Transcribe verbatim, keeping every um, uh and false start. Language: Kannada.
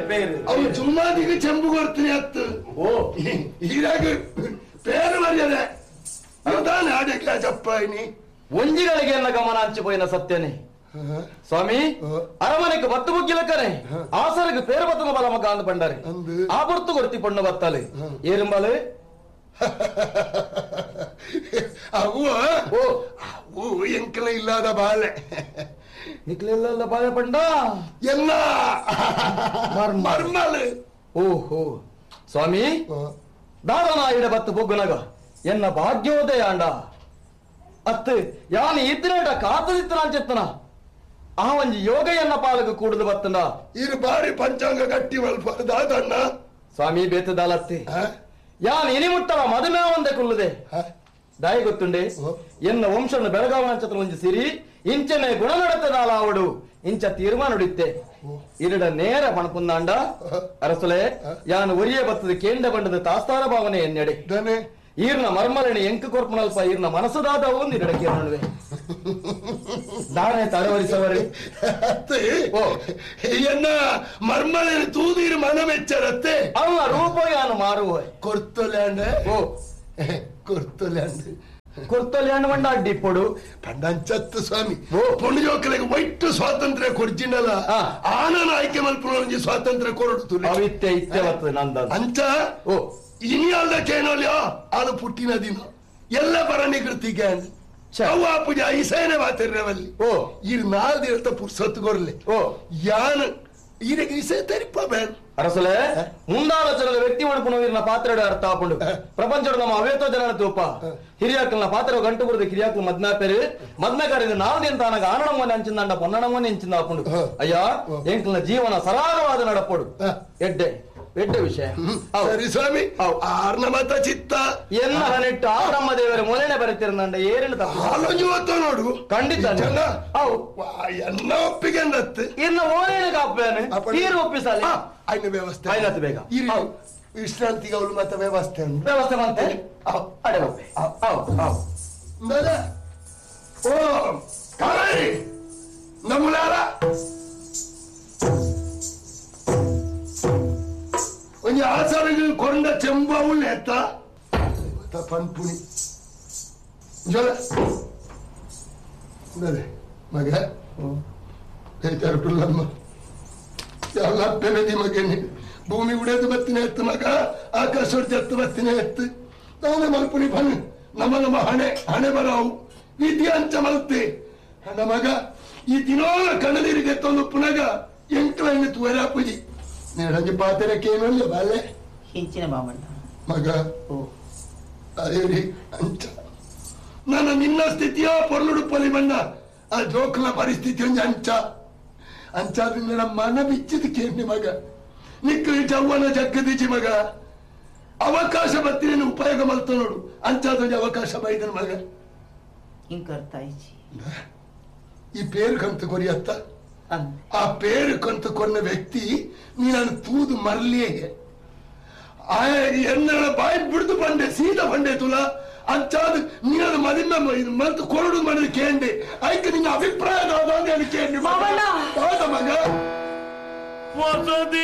പേര് അവൻ ചുമ്മാതിക്ക് ചെമ്പ് കൊടുത്തിന് അത്ത് ഓ ഈരാക്ക് പേര് മറിയതെ അതാണ് ആടേക്കാ ചപ്പായിനി ಒಂಜಿಗಳಿಗೆ ಎನ್ನ ಗಮನ ಹಂಚಿపోయిన ಸತ್ಯನೇ ಸ್ವಾಮಿ ಅರಮನೆಗೆ ಬತ್ತು ಬುಗ್ಗಿಲಕ್ಕನೆ ಆಸರಿಗೆ ಪೇರು ಬತ್ತನ ಬಲ ಮಗ ಅಂದು ಪಂಡಾರೆ ಆ ಬರ್ತು ಕೊಡ್ತಿ ಪೊಣ್ಣ ಬತ್ತಲೆ ಏರುಂಬಲೆ ಅವು ಓ ಅವು ಎಂಕಲ ಇಲ್ಲದ ಬಾಲೆ ನಿಕ್ಲೆಲ್ಲ ಬಾಳೆ ಪಂಡ ಎಲ್ಲ ಮರ್ಮಲ್ ಓಹೋ ಸ್ವಾಮಿ ದಾರನಾಯಿಡ ಬತ್ತು ಬೊಗ್ಗುನಗ ಎನ್ನ ಭಾಗ್ಯೋದಯ ಅಂಡ ಅತ್ತು ಯಾನು ಇದ್ದಿನ ಕಾತದಿತ್ತನ ಅಂಚೆತ್ತನ ಆ ಒಂಜಿ ಯೋಗ ಎನ್ನ ಪಾಲಕ ಕೂಡದು ಬತ್ತಂಡ ಇರು ಬಾರಿ ಪಂಚಾಂಗ ಗಟ್ಟಿ ಮಲ್ಪದಣ್ಣ ಸ್ವಾಮಿ ಬೇತದಾಲತ್ತೆ ಯಾನ್ ಇನಿ ಮುಟ್ಟವ ಮದುಮೆ ಒಂದೇ ಕುಲ್ಲದೆ ದಾಯಿ ಗೊತ್ತುಂಡೆ ಎನ್ನ ವಂಶನ ಬೆಳಗಾವ ನಕ್ಷತ್ರ ಒಂಜಿ ಸಿರಿ ಇಂಚನೆ ಗುಣ ನಡತದಾಲ ಅವಡು ಇಂಚ ತೀರ್ಮಾನ ನುಡಿತ್ತೆ ಇರಡ ನೇರ ಪಣಪುಂದಾಂಡ ಅರಸಲೆ ಯಾನು ಒರಿಯ ಬತ್ತದ ಕೇಂದ್ರ ಬಂಡದ ತಾಸ್ತಾರ ಭಾವನೆ ಎನ್ನೆಡೆ ಈರ್ನ ಮರ್ಮರಣಿ ಎಂಕ ಕೊರ್ಪನಲ್ಪ ಈರ್ನ ಮನಸ್ಸದಾದ ಒಂದು ಇರಡಕ್ಕೆ ನೋಡುವೆ ನಾನೇ ತಡವರಿಸವರೇ ಓ ಎನ್ನ ಮರ್ಮರಣಿ ತೂದೀರು ಮನಮೆಚ್ಚರತ್ತೆ ಅಲ್ಲ ರೂಪಯಾನು ಮಾರುವ ಕೊರ್ತಲ್ಯಾಂಡ ಓ ಕೊರ್ತಲ್ಯಾಂಡ ಕೊರ್ತಲ್ಯಾಂಡ ಮಂಡ ಅಡ್ಡಿಪ್ಪಡು ಪಂಡಂಚತ್ತು ಸ್ವಾಮಿ ಪೊಣ್ಣು ಜೋಕಲಿಗೆ ವೈಟ್ ಸ್ವಾತಂತ್ರ್ಯ ಕೊಡ್ಜಿನಲ್ಲ ಆನನ ಆಯ್ಕೆ ಮಲ್ಪುಣ ಸ್ವಾತಂತ್ರ್ಯ ಕೊರಡು ಅವಿತ್ಯ ಇತ್ಯ ಬರ್ತದೆ ನಂದ ಅಂಚ ಓ ಇನಿ ಅಲ್ದಕ್ಕೇನೋಲ್ಯೋ ಅದು ಪುಟ್ಟಿನ ದಿನ ಎಲ್ಲ ಬರಣಿಕೃತಿಗೆ ಅವ್ವ ಪೂಜೆ ಐಸೇನೆ ಮಾತಿರ್ರವಲ್ಲಿ ಓ ಈ ನಾಲ್ ದಿವಸ ಪುರ್ಸತ್ತು ಕೊರ್ಲೆ ಓ ಯಾನ್ ಈರಗೆ ಇಸೆ ತರಿಪ್ಪ ಬೇನ್ ಅರಸಲೆ ಮುಂದಾಲೋಚನದ ವ್ಯಕ್ತಿ ಮಾಡ್ಕೊಂಡು ಪಾತ್ರೆ ಅರ್ಥ ಹಾಕೊಂಡು ಪ್ರಪಂಚದ ನಮ್ಮ ಅವೇತೋ ಜನ ತೂಪ ಹಿರಿಯಾಕಲ್ನ ಪಾತ್ರ ಗಂಟು ಬುರದ ಹಿರಿಯಾಕಲ್ ಮದ್ನ ಪೇರು ಮದ್ನ ಕಾರ್ಯದ ನಾಲ್ದಿ ಅಂತ ನನಗೆ ಆನಣಮನೆ ಹಂಚಿಂದ ಪೊನ್ನಣಮನೆ ಹಂಚಿಂದ ಹಾಕೊಂಡು ಅಯ್ಯ ಎಂಕಲ್ನ ಜೀವನ ಸರಾಗವಾದ ನಡಪಡು ಎಡ್ಡೆ ಎಡ್ಡೆ ವಿಷಯ ಸರಿ ಸ್ವಾಮಿ ಆರ್ನ ಮತ ಚಿತ್ತ ಎಲ್ಲ ನೆಟ್ಟು ಆ ಬ್ರಹ್ಮದೇವರ ಮೊಲೆನೆ ಬರೀತಿರಂದ ಏರಿನ ತಪ್ಪು ನೋಡು ಖಂಡಿತ ಎನ್ನ ಒಪ್ಪಿಗೆ ಅಂದತ್ತು ಇನ್ನು ಓನೇನ ಕಾಪೇನೆ ನೀರು ಒಪ್ಪಿಸಲ್ಲ ಆಯ್ನ ವ್ಯವಸ್ಥೆ ಆಯ್ನತ್ತು ಬೇಗ ವಿಶ್ರಾಂತಿಗೆ ಅವಳು ಮತ್ತೆ ವ್ಯವಸ್ಥೆ ವ್ಯವಸ್ಥೆ ಮತ್ತೆ ಅಡೆ ಓ ಕಾವೇರಿ ನಮ್ಮಲಾರ ಒಂಜಿ ಆಚಾರಿಗೆ ಕೊಂಡ ಚೆಂಬಾವುಳ್ಳ ಎತ್ತ ಪನ್ಪುಣಿ ಜೊಲ ಮಗ ಬೇಜಾರುಳ್ಳಮ್ಮ ಎಲ್ಲ ಬೆಳೆದಿ ಮಗನಿ ಭೂಮಿ ಉಡೇದು ಬತ್ತಿನ ಎತ್ತು ಮಗ ಆಕಾಶ ಹೊಡೆದು ಬತ್ತಿನ ಎತ್ತು ನಾನೇ ಮಲ್ಪುಣಿ ಬನ್ ನಮ್ಮ ನಮ್ಮ ಹಣೆ ಹಣೆ ಬರವು ವಿದ್ಯೆ ಅಂಚ ಮಲ್ತೆ ನನ್ನ ಮಗ ಈ ದಿನೋಳ ಕಣಲಿರಿಗೆ ತಂದು ಪುನಗ ಎಂಕಲನ್ನು ತುವರ ಪೂಜಿ ನೀರಂಜಿ ಪಾತ್ರಕ್ಕೆ ಏನಲ್ಲ ಬಾಲೆ ಹಿಂಚಿನ ಬಾಮಣ್ಣ ಮಗ ಅದೇ ಅಂಚ ನನ್ನ ನಿನ್ನ ಸ್ಥಿತಿಯ ಪೊರ್ಲುಡುಪ್ಪಲಿ ಬಣ್ಣ ಆ ಜೋಕ್ಲ ಪರಿಸ್ಥಿತಿ ಒಂದು ಅಂಚ ಅಂಚಾದ್ರಿಂದ ನಮ್ಮ ಮನ ಬಿಚ್ಚಿದಕ್ಕೆ ಮಗ ನಿಕ್ಕ ಚವ್ವನ ಜಗ್ಗದಿಜಿ ಮಗ ಅವಕಾಶ ಬರ್ತೀನಿ ಉಪಯೋಗ ಮಲ್ತ ನೋಡು ಅಂಚಾದ ಅವಕಾಶ ಬೈದನ ಮಗ ಹಿಂಕರ್ತಾಯಿಸಿ ಈ ಪೇರು ಕಂತು ಕೊರಿಯತ್ತ ಆ ಪೇರು ಕಂತು ಕೊನ್ನ ವ್ಯಕ್ತಿ ನೀನು ತೂದು ಮರ್ಲಿಯೇ ಎನ್ನ ಬಾಯಿ ಬಿಡ್ದು ಬಂಡೆ ಸೀದಾ ಬಂಡೆ ತುಲ ಅಂಚಾದ ನೀನು ಮದಿನ ಮಲ್ತು ಕೊರಡು ಮಾಡಿದ ಕೇಂಡೆ ಆಯ್ಕೆ ನಿನ್ನ ಅಭಿಪ್ರಾಯ ಕೇಂದ್ರ ಮಗ